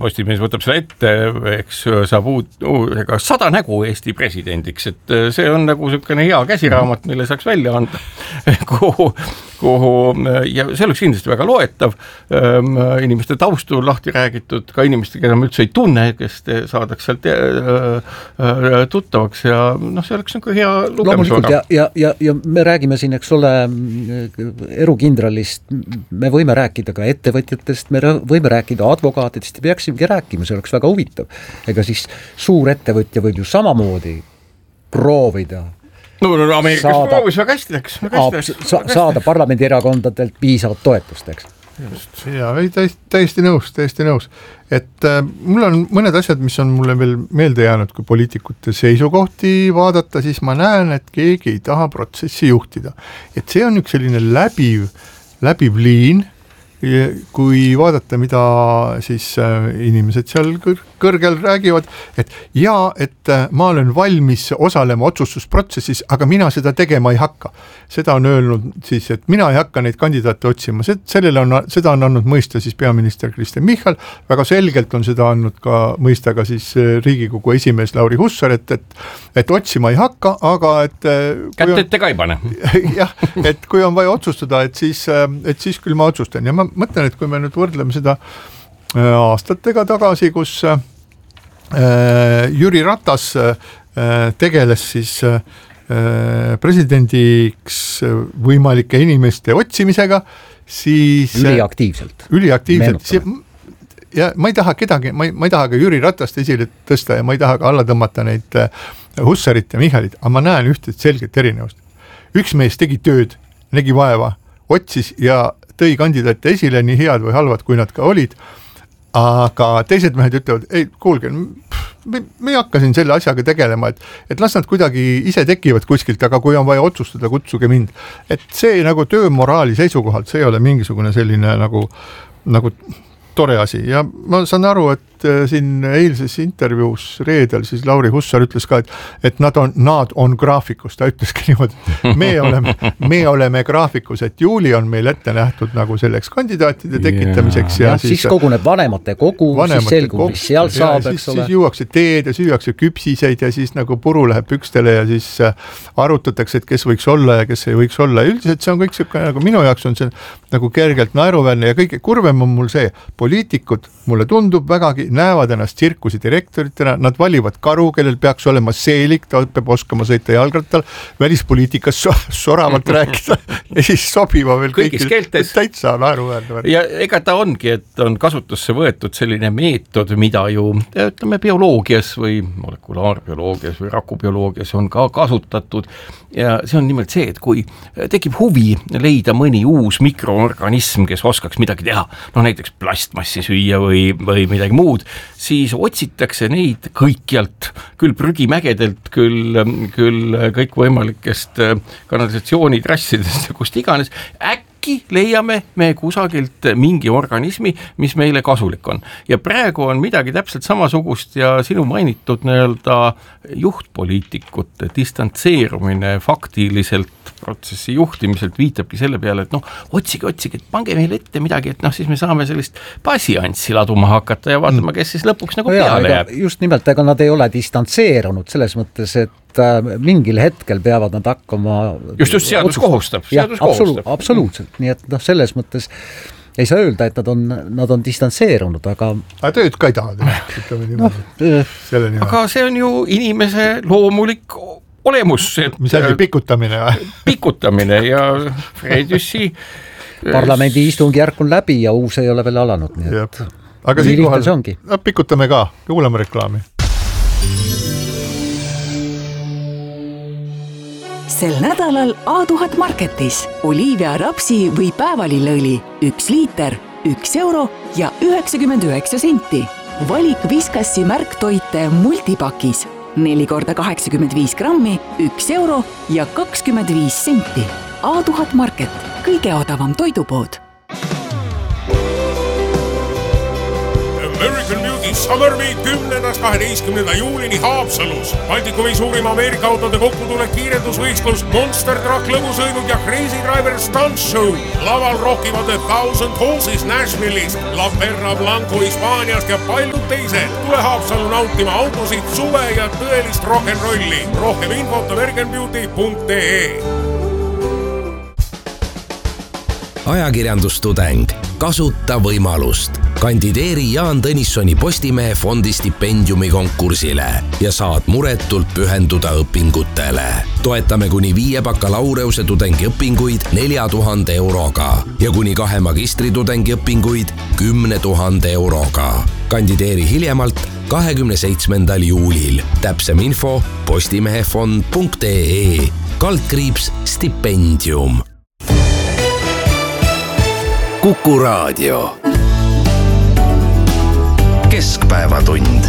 Postimees võtab selle ette, eks saab 100 nägu Eesti presidendiks, et see on nagu selline hea käsiraamat, mille saaks välja anda, kuhu ja see oleks kindlasti väga loetav, inimeste taustu lahti räägitud, ka inimeste, keda ma üldse ei tunne, kes saadaks sealt tuttavaks ja see oleks nagu hea lugemisvara. Ja me räägime siin, eks ole, erukindralist, me võime rääkida ka ettevõtjatest, me võime rääkida advokaatidest ja peaksimegi rääkima, see oleks väga huvitav. Ega siis suur ettevõtja võib ju samamoodi proovida Ameerikas proovis väga hästi läks. Saada parlamendierakondadelt piisavat toetust, eks. Ja, täiesti nõus. Et mul on mõned asjad, mis on mulle veel meelde jäänud, kui poliitikute seisukohti vaadata, siis ma näen, et keegi ei taha protsessi juhtida. Et see on üks selline läbiv liin, kui vaadata, mida siis inimesed seal kõrgel räägivad, et ma olen valmis osalema otsustusprotsessis, aga mina seda tegema ei hakka. Seda on öelnud siis, et mina ei hakka neid kandidaate otsima. Seda on andnud mõista siis peaminister Kristen Michal, väga selgelt on seda andnud ka mõista ka siis Riigikogu esimees Lauri Hussar, et otsima ei hakka, aga et kätt ette ka ei pane. Jah, et kui on vaja otsustada, et siis küll ma otsustan. Ja ma mõtlen, et kui me nüüd võrdleme seda aastatega tagasi, kus Jüri Ratas tegeles siis presidendiks võimalike inimeste otsimisega, siis üliaktiivselt. Ja ma ei taha kedagi, ma ei taha ka Jüri Ratast esile tõsta ja ma ei taha ka alla tõmmata neid Hussarit ja Michalit, aga ma näen ühte selget erinevust. Üks mees tegi tööd, nägi vaeva, otsis ja tõi kandidaate esile, nii head või halvad, kui nad ka olid, aga teised mehed ütlevad, ei, kuulge, me ei hakka siin selle asjaga tegelema, et las nad kuidagi ise tekivad kuskilt, aga kui on vaja otsustada, kutsuge mind. Et see nagu töömoraali seisukohalt, see ei ole mingisugune selline nagu tore asi ja ma saan aru, et siin eilses intervjuus reedel siis Lauri Hussar ütles ka, et nad on graafikus, ta ütleski niimoodi, me oleme graafikus, et juuli on meil ette nähtud nagu selleks kandidaatide tekitamiseks ja siis koguneb vanemate kogu, siis selgub, mis seal saab, eks ole. Siis juuakse teed ja süüakse küpsiseid ja siis nagu puru läheb pükstele ja siis arutatakse, et kes võiks olla ja kes ei võiks olla. Üldiselt see on kõik selline, nagu minu jaoks on see nagu kergelt naeruväärne ja kõige kurvem on mul see, poliitikud, mulle tundub vägagi, näevad ennast tsirkusi direktoritena, nad valivad karu, kellel peaks olema seelik, ta peab oskama sõita jalgrattal, välispoliitikas soravalt rääkida ja siis sobiva veel kõigis keeltes. Täitsa naeruväärne. Ja ega ta ongi, et on kasutusse võetud selline meetod, mida ju ütleme bioloogias või molekulaarbioloogias või rakubioloogias on ka kasutatud ja see on nimelt see, et kui tekib huvi leida mõni uus mikroorganism, kes oskaks midagi teha, näiteks plastmassi süüa või midagi muud, siis otsitakse neid kõikjalt, küll prügimägedelt, küll kõikvõimalikest kanalisatsioonitrassidest ja kust iganes, äkki leiame me kusagilt mingi organismi, mis meile kasulik on. Ja praegu on midagi täpselt samasugust ja sinu mainitud juhtpoliitikute distantseerumine faktiliselt protsessi juhtimiselt viitabki selle peale, et otsige, et pange meile ette midagi, et siis me saame sellist passianssi laduma hakata ja vaatama, kes siis lõpuks nagu peale jääb. Just nimelt, ega nad ei ole distantseerunud selles mõttes, et mingil hetkel peavad nad hakkama just seadus kohustab. Absoluutselt, nii et selles mõttes ei saa öelda, et nad on distantseerunud, aga tööd ka ei taha. Aga see on ju inimese loomulik olemus. Mis asi pikutamine? Pikutamine ja Fred Jüssi parlamendi istungjärk on läbi ja uus ei ole veel alanud. Nii et aga siinkohal pikutame ka, kuulame reklaami. Sel nädalal A1000 Marketis Olivia rapsi või päevalilleõli 1 liiter, 1 euro ja 99 senti. Valik Viskassi märktoite multipakis 4 × 85 grammi, 1 euro ja 25 senti. A1000 Market, kõige odavam toidupood. American Beauty Summer Meet 10.–12. juulini Haapsalus. Baltikumi suurima Ameerika autode kokkutulek kiirendusvõistlus, Monster Truck lõbusõidud ja Crazy Driver Stunt Show. Laval rockivad The Thousand Horses Nashville'ist, La Perla Blanco Hispaaniast ja paljud teised. Tule Haapsalu nautima autosid, suve ja tõelist rock'n'rolli. Rohkem infot americanbeauty.ee. Ajakirjandustudeng, kasuta võimalust. Kandideeri Jaan Tõnissoni Postimehe fondi stipendiumi konkursile ja saad muretult pühenduda õpingutele. Toetame kuni 5 bakalaureuse tudengi õpinguid 4 000 euroga ja kuni 2 magistritudengi õpinguid 10 000 euroga. Kandideeri hiljemalt 27. juulil. Täpsem info postimehefond.ee /stipendium. Kuku Raadio. Keskpäevatund.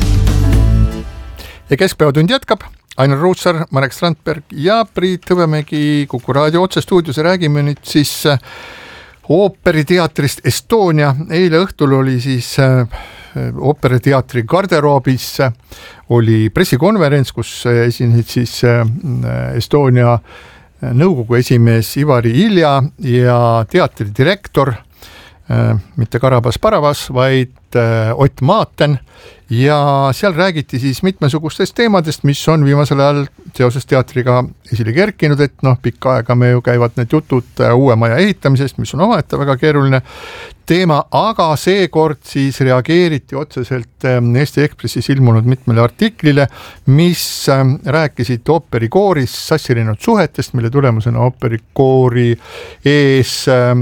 Ja Keskpäevatund jätkab. Ainar Ruussaar, Marek Strandberg ja Priit Hõbemägi Kuku Raadio otsestuudios. Räägime nüüd siis ooperiteatrist Estonia. Eile õhtul oli siis ooperiteatri garderoobis oli pressikonverents, kus esinesid siis Estonia nõukogu esimees Ivari Ilja ja teatri direktor, mitte Karabas-Parabas, vaid Ott Maaten ja seal räägiti siis mitmesugustest teemadest, mis on viimasel ajal seoses teatriga esile kerkinud, et pikka aega me ju käivad need jutud uue maja ehitamisest, mis on omaette väga keeruline teema, aga seekord siis reageeriti otseselt Eesti Ekspressis ilmunud mitmele artiklile, mis rääkisid ooperikooris sassirenud suhetest, mille tulemusena ooperikoori ees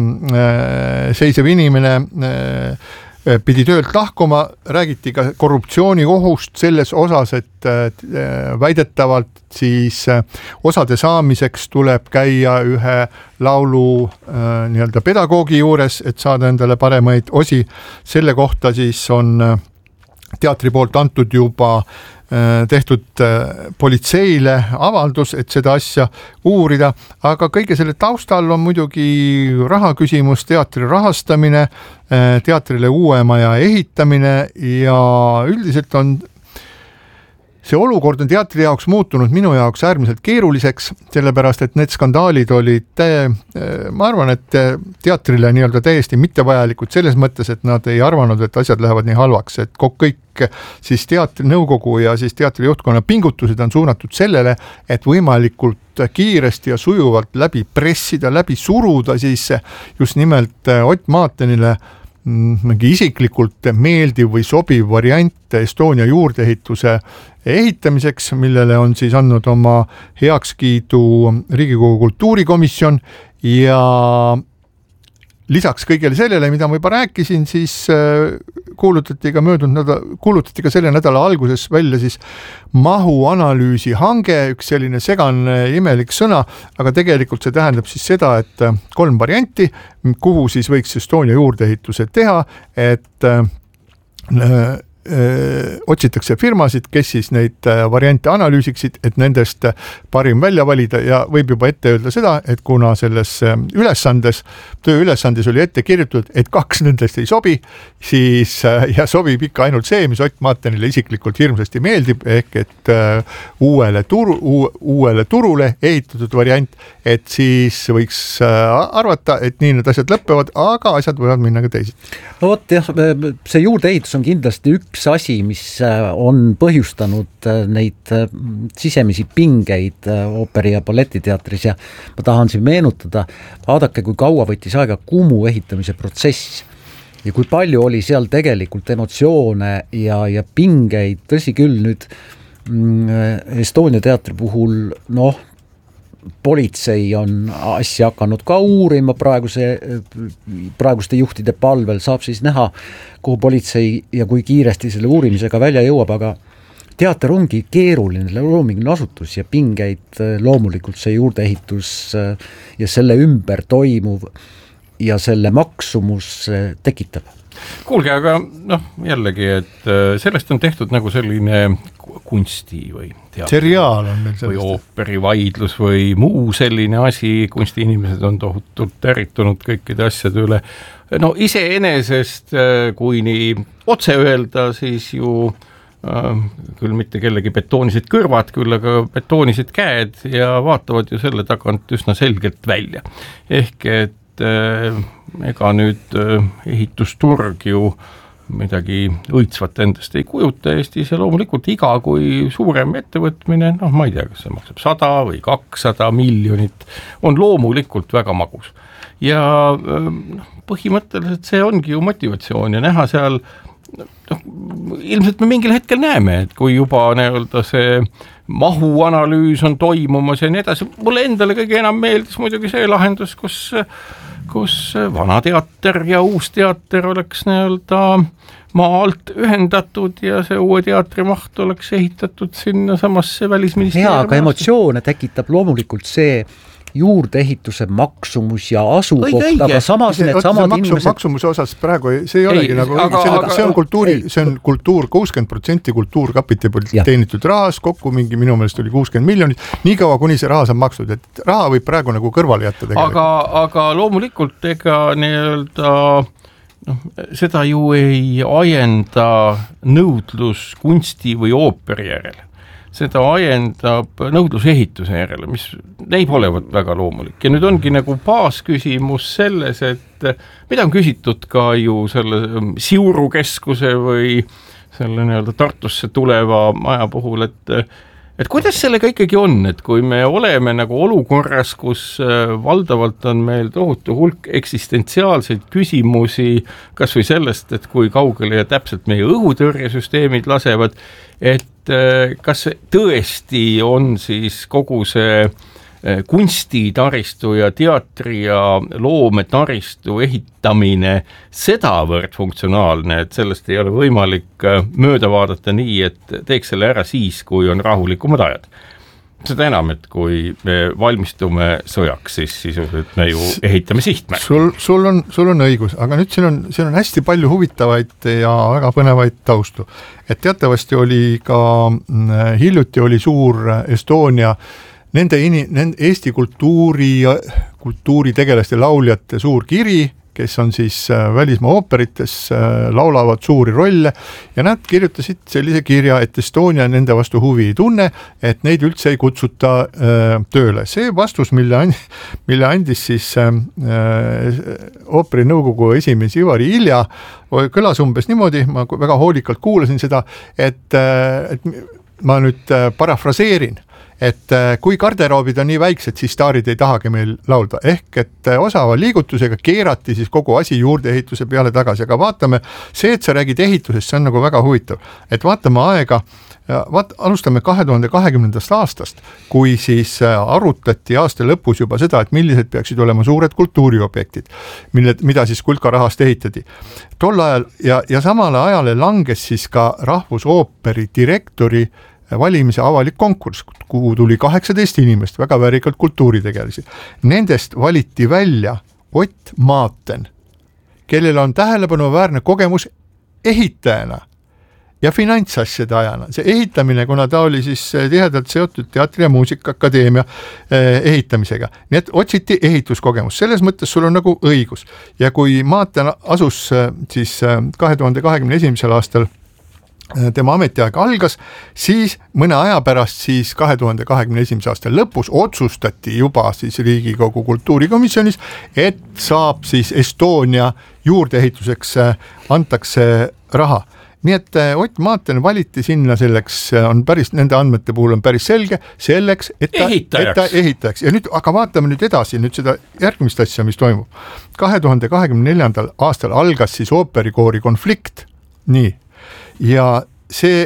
seisev inimene pidi töölt lahkuma. Räägiti ka korruptsiooni ohust selles osas, et väidetavalt siis osade saamiseks tuleb käia ühe laulu nii-öelda pedagoogi juures, et saada endale paremaid osi. Selle kohta siis on teatri poolt antud juba tehtud politseile avaldus, et seda asja uurida, aga kõige selle taustal on muidugi raha küsimus, teatri rahastamine, teatrile uue maja ehitamine ja üldiselt on see olukord on teatri jaoks muutunud minu jaoks äärmiselt keeruliseks, sellepärast et need skandaalid olid, ma arvan, et teatrile nii-öelda täiesti mittevajalikud selles mõttes, et nad ei arvanud, et asjad lähevad nii halvaks, et kõik siis teatri nõukogu ja siis teatri juhtkonna pingutused on suunatud sellele, et võimalikult kiiresti ja sujuvalt läbi pressida, läbi suruda siis just nimelt Ott Maatenile mingi isiklikult meeldiv või sobiv variant Estonia juurdeehituse ehitamiseks, millele on siis andnud oma heakskiidu Riigikogu kultuurikomisjon ja lisaks kõigele sellele, mida ma juba rääkisin, siis kuulutati ka selle nädala alguses välja siis mahuanalüüsi hange, üks selline segane imelik sõna, aga tegelikult see tähendab siis seda, et 3 varianti, kuhu siis võiks Estonia juurdeehituse teha, et otsitakse firmasid, kes siis neid variante analüüsiksid, et nendest parim välja valida ja võib juba ette öelda seda, et kuna selles tööülesandes oli ette kirjutatud, et 2 nendest ei sobi, siis ja sobib ikka ainult see, mis Ott Maatenile isiklikult hirmsasti meeldib, ehk et uuele turule ehitatud variant, et siis võiks arvata, et nii need asjad lõppevad, aga asjad võivad minna ka teised. No vot jah, see juurdeehitus on kindlasti üks asi, mis on põhjustanud neid sisemisi pingeid ooperi- ja balletiteatris ja ma tahan siin meenutada, vaadake, kui kaua võttis aega Kumu ehitamise protsess ja kui palju oli seal tegelikult emotsioone ja pingeid, tõsi küll nüüd Estonia teatri puhul, politsei on asja hakanud ka uurima praeguste juhtide palvel, saab siis näha, kuhu politsei ja kui kiiresti selle uurimisega välja jõuab, aga teater ongi keeruline loominguline asutus ja pingeid loomulikult see juurdeehitus ja selle ümber toimuv ja selle maksumus tekitab. Kuulge, aga jällegi, et sellest on tehtud nagu selline kunsti või seriaal on meil või ooperivaidlus või muu selline asi, kunstiinimesed on tohutult ärritunud kõikide asjade üle. Iseenesest, kui nii otse öelda, siis ju küll mitte kellegi betoonised kõrvad, küll aga betoonised käed ja vaatavad ju selle tagant üsna selgelt välja. Ehk et ega nüüd ehitusturg ju midagi õitsvat endast ei kujuta Eestis ja loomulikult iga kui suurem ettevõtmine, ma ei tea, kas see maksab 100 või 200 miljonit, on loomulikult väga magus. Ja põhimõtteliselt see ongi ju motivatsioon ja näha seal, ilmselt me mingil hetkel näeme, et kui juba see mahuanalüüs on toimumas ja nii edasi, mulle endale kõige enam meeldis muidugi see lahendus, kus vana teater ja uus teater oleks maa alt ühendatud ja see uue teatri maht oleks ehitatud sinna samasse välisministeeriumi. Hea, aga emotsioone tekitab loomulikult see juurdeehituse maksumus ja asukoht, aga samas need samad inimesed... Maksumuse osas praegu see ei olegi see on kultuuri, see on kultuur, 60% kultuurkapitali teenitud rahas, kokku mingi minu meelest oli 60 miljonit, nii kaua kuni see raha saab maksud, et raha võib praegu nagu kõrvale jätta tegelikult. Aga loomulikult ega seda ju ei ajenda nõudlus kunsti või ooperi järele. Seda ajendab nõudlusehituse järele, mis neib olevat väga loomulik. Ja nüüd ongi nagu baasküsimus selles, et mida on küsitud ka ju selle Siuru keskuse või selle Tartusse tuleva maja puhul, et kuidas sellega ikkagi on, et kui me oleme nagu olukorras, kus valdavalt on meil tohutu hulk eksistentsiaalseid küsimusi, kas või sellest, et kui kaugele ja täpselt meie õhutõrjesüsteemid lasevad, et kas tõesti on siis kogu see kunstitaristu ja teatri ja loometaristu ehitamine sedavõrd funktsionaalne, et sellest ei ole võimalik mööda vaadata nii, et teeks selle ära siis, kui on rahulikumad ajad. Seda enam, et kui me valmistume sõjaks, siis sisuliselt me ju ehitame sihtmärk. Sul on õigus, aga nüüd siin on hästi palju huvitavaid ja väga põnevaid taustu. Et teatavasti oli ka, hiljuti oli suur Estonia nende Eesti kultuuritegelaste lauljate suur kiri, kes on siis välismaa ooperites, laulavad suuri rolle ja nad kirjutasid sellise kirja, et Estonia nende vastu huvi ei tunne, et neid üldse ei kutsuta tööle. See vastus, mille andis siis ooperi nõukogu esimees Ivari Ilja, kõlas umbes niimoodi, ma väga hoolikalt kuulasin seda, et ma nüüd parafraseerin, et kui garderoobid on nii väiksed, siis staarid ei tahagi meil laulda. Ehk et osava liigutusega keerati siis kogu asi juurdeehituse peale tagasi. Aga vaatame, see, et sa räägid ehitusest, see on nagu väga huvitav. Et vaatame aega, alustame 2020. aastast, kui siis arutati aasta lõpus juba seda, et millised peaksid olema suured kultuuriobjektid, mida siis kulka rahast ehitati. Tol ajal ja samale ajale langes siis ka Rahvusooperi direktori valimise avalik konkurss, kuhu tuli 18 inimest, väga väärikalt kultuuritegelisi. Nendest valiti välja Ott Maaten, kellel on tähelepanuväärne kogemus ehitajana ja finantsasjade ajana. See ehitamine, kuna ta oli siis tihedalt seotud Teatri- ja Muusikaakadeemia ehitamisega. Nii et otsiti ehituskogemus. Selles mõttes sul on nagu õigus. Ja kui Maaten asus siis 2021. aastal tema ametiaeg algas, siis mõne aja pärast siis 2021. aastal lõpus otsustati juba siis Riigikogu kultuurikomisjonis, et saab siis Estonia juurdeehituseks antakse raha. Nii et Ott Maaten valiti sinna selleks, on päris, nende andmete puhul on päris selge, selleks, et ta ehitajaks. Ja nüüd, aga vaatame nüüd edasi, nüüd seda järgmist asja, mis toimub. 2024. aastal algas siis ooperikoori konflikt, nii. Ja see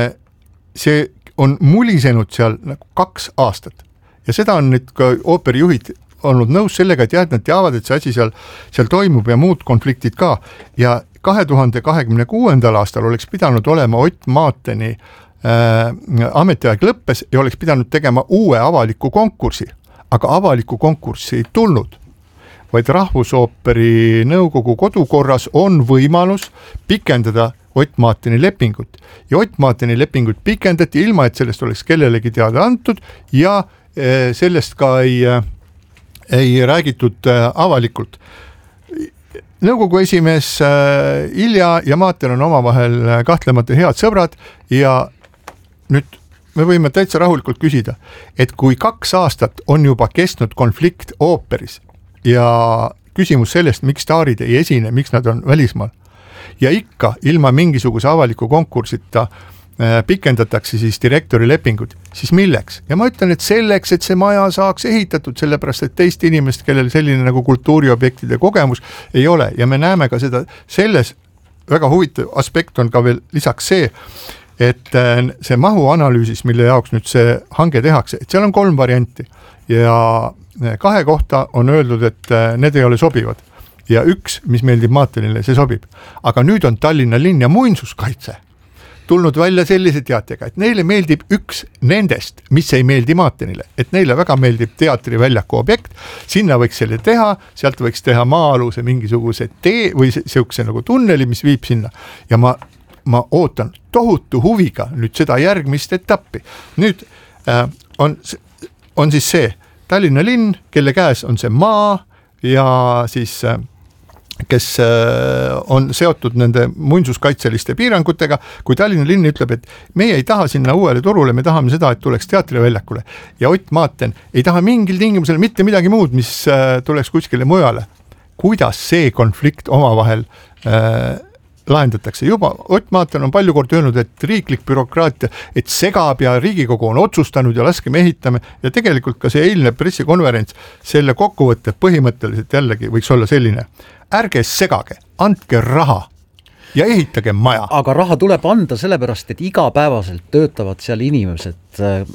on mulisenud seal 2 aastat ja seda on nüüd ka ooperijuhid olnud nõus sellega, et nad teavad, et see asi seal toimub ja muud konfliktid ka ja 2026. aastal oleks pidanud olema Ott Maateni ametiaeg lõppes ja oleks pidanud tegema uue avaliku konkursi, aga avaliku konkurssi ei tulnud. vaid Rahvusooperi nõukogu kodukorras on võimalus pikendada Ott Maateni lepingut ja Ott Maateni lepingut pikendati ilma, et sellest oleks kellelegi teada antud ja sellest ka ei räägitud avalikult. Nõukogu esimees Ilja ja Maaten on omavahel kahtlemata head sõbrad ja nüüd me võime täitsa rahulikult küsida, et kui 2 aastat on juba kestnud konflikt ooperis ja küsimus sellest, miks staarid ei esine, miks nad on välismaal ja ikka ilma mingisuguse avaliku konkursita pikendatakse siis direktori lepingut, siis milleks? Ja ma ütlen, et selleks, et see maja saaks ehitatud, sellepärast, et teist inimest, kellel selline nagu kultuuriobjektide kogemus ei ole ja me näeme ka seda, selles väga huvitav aspekt on ka veel lisaks see, et see mahuanalüüsis, mille jaoks nüüd see hange tehakse, et seal on 3 varianti ja 2 kohta on öeldud, et need ei ole sobivad ja 1, mis meeldib Maatenile, see sobib. Aga nüüd on Tallinna linn ja muinsuskaitse tulnud välja sellise teatega, et neile meeldib 1 nendest, mis ei meeldi Maatenile, et neile väga meeldib teatriväljaku objekt, sinna võiks selle teha, sealt võiks teha maa-aluse mingisuguse tee või siukse nagu tunneli, mis viib sinna ja ma ootan tohutu huviga nüüd seda järgmist etappi. Nüüd on siis see Tallinna linn, kelle käes on see maa ja siis kes on seotud nende muinsuskaitseliste piirangutega, kui Tallinna linn ütleb, et meie ei taha sinna uuele turule, me tahame seda, et tuleks teatriväljakule ja Ott Maaten ei taha mingil tingimusel mitte midagi muud, mis tuleks kuskile mujale. Kuidas see konflikt omavahel lahendatakse? Juba Ott Maaten on palju kord öelnud, et riiklik bürokraatia, et segab ja Riigikogu on otsustanud ja laske me ehitame ja tegelikult ka see eilne pressikonverents, selle kokkuvõtte põhimõtteliselt jällegi võiks olla selline. Ärge segage, andke raha ja ehitage maja. Aga raha tuleb anda sellepärast, et igapäevaselt töötavad seal inimesed,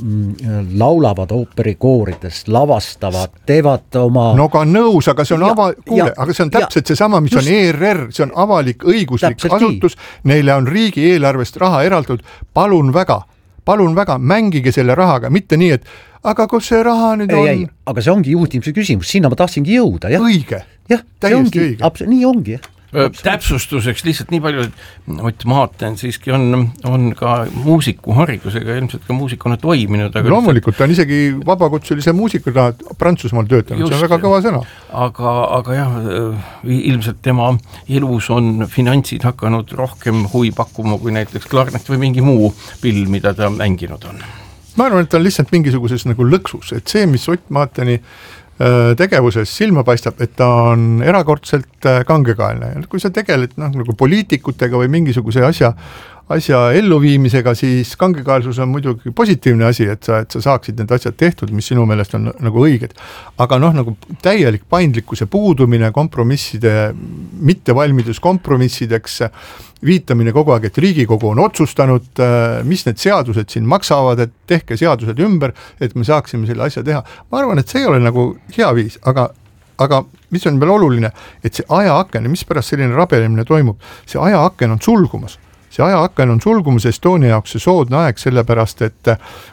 laulavad ooperikoorides, lavastavad, teevad oma... No ka nõus, aga see on aga see on täpselt seesama, mis on ERR, see on avalik õiguslik asutus, neile on riigi eelarvest raha eraldud, palun väga, mängige selle rahaga, mitte nii, et aga kus see raha nüüd on? Aga see ongi juhtimise küsimus, sinna ma tahtsingi jõuda. Õige, täiesti õige. Nii ongi, Täpsustuseks lihtsalt nii palju, et Ott Maaten siiski on ka muusikuharidusega ilmselt ka muusikuna toiminud. Aga loomulikult ta on isegi vabakutselise muusikuna Prantsusmaal töötanud, see on väga kõva sõna. Aga jah, ilmselt tema elus on finantsid hakanud rohkem huvi pakkuma kui näiteks klarnet või mingi muu pill, mida ta mänginud on. Ma arvan, et ta on lihtsalt mingisuguses nagu lõksus, et see, mis Ott Maateni tegevuses silma paistab, et ta on erakordselt kangekaelne ja kui sa tegeled nagu poliitikutega või mingisuguse asja elluviimisega, siis kangekaelsus on muidugi positiivne asi, et sa saaksid need asjad tehtud, mis sinu meelest on nagu õiged. Aga nagu täielik paindlikkuse puudumine, kompromisside, mittevalmidus kompromissideks, viitamine kogu aeg, et Riigikogu on otsustanud, mis need seadused siin maksavad, et tehke seadused ümber, et me saaksime selle asja teha. Ma arvan, et see ei ole nagu hea viis, aga mis on veel oluline, et see ajaaken, mis pärast selline rabelemine toimub, see ajaaken on sulgumas. See ajaaken on sulgumas Estonia jaoks see soodne aeg, sellepärast, et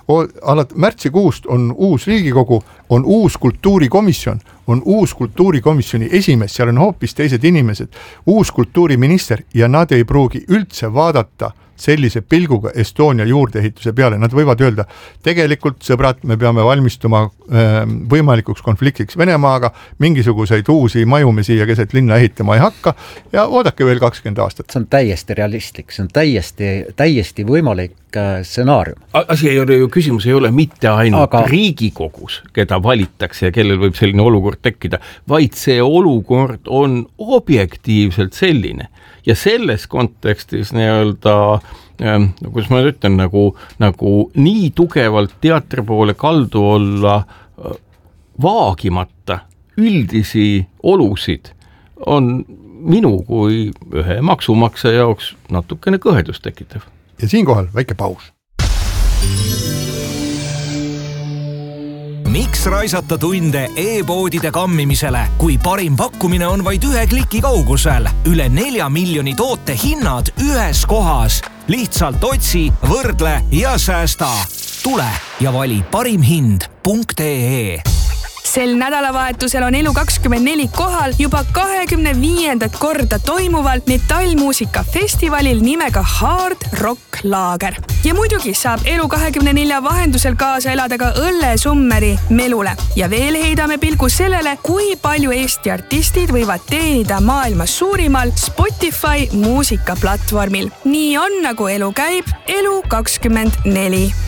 märtsikuust on uus Riigikogu, on uus kultuurikomisjon, on uus kultuurikomisjoni esimees, seal on hoopis teised inimesed, uus kultuuriminister ja nad ei pruugi üldse vaadata sellise pilguga Estonia juurdeehituse peale. Nad võivad öelda, tegelikult sõbrad, me peame valmistuma võimalikuks konfliktiks Venemaaga, mingisuguseid uusi maju me siia keset linna ehitama ei hakka ja oodake veel 20 aastat. See on täiesti realistlik, see on täiesti võimalik stsenaarium. Asi ei ole ju, küsimus ei ole mitte ainult Riigikogus, keda valitakse ja kellel võib selline olukord tekkida, vaid see olukord on objektiivselt selline. Ja selles kontekstis nii-öelda, kuidas ma ütlen, nagu nii tugevalt teatri poole kaldu olla vaagimata üldisi olusid on minu kui ühe maksumaksja jaoks natukene kõhedust tekitav. Ja siinkohal väike paus. Miks raisata tunde e-poodide kammimisele, kui parim pakkumine on vaid 1 kliki kaugusel? Üle 4 miljoni toote hinnad ühes kohas. Lihtsalt otsi, võrdle ja säästa. Tule ja vali parimhind.ee. Sel nädalavahetusel on Elu24 kohal juba 25. korda toimuval metallmuusika festivalil nimega Hard Rock Laager. Ja muidugi saab Elu24 vahendusel kaasa elada ka õllesummeri Melule. Ja veel heidame pilgu sellele, kui palju Eesti artistid võivad teenida maailmas suurimal Spotify muusikaplatvormil. Nii on, nagu elu käib, Elu24.